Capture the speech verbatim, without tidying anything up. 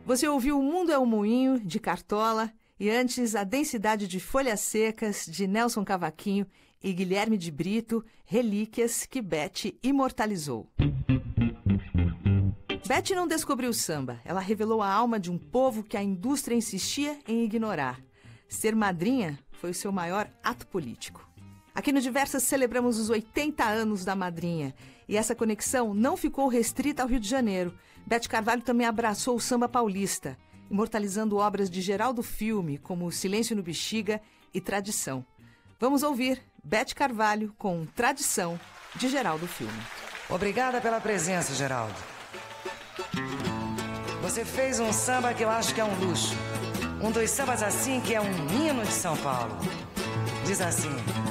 Você ouviu O Mundo é um Moinho, de Cartola, e antes A Densidade de Folhas Secas, de Nelson Cavaquinho e Guilherme de Brito, relíquias que Beth imortalizou. Beth não descobriu o samba, ela revelou a alma de um povo que a indústria insistia em ignorar. Ser madrinha foi o seu maior ato político. Aqui no Diversas celebramos os oitenta anos da madrinha, e essa conexão não ficou restrita ao Rio de Janeiro. Beth Carvalho também abraçou o samba paulista, imortalizando obras de Geraldo Filme, como Silêncio no Bexiga e Tradição. Vamos ouvir Beth Carvalho com Tradição, de Geraldo Filme. Obrigada pela presença, Geraldo. Você fez um samba que eu acho que é um luxo. Um dos sambas assim que é um hino de São Paulo. Diz assim...